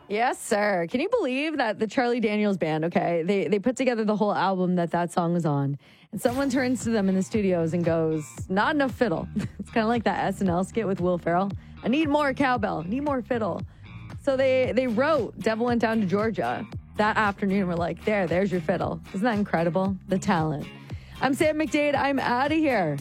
Yes, sir. Can you believe that the Charlie Daniels Band, okay, they put together the whole album that song was on, and someone turns to them in the studios and goes, not enough fiddle. It's kind of like that SNL skit with Will Ferrell. I need more cowbell, need more fiddle. So they wrote Devil Went Down to Georgia that afternoon. We're like, there's your fiddle. Isn't that incredible? The talent. I'm Sam McDade. I'm out of here.